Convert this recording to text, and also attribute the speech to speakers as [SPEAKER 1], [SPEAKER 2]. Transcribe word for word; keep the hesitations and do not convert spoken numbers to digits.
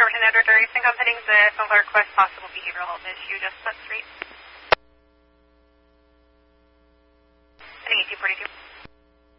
[SPEAKER 1] Norton Edward Racing Company, the phone request possible behavioral health issue, just Split Street.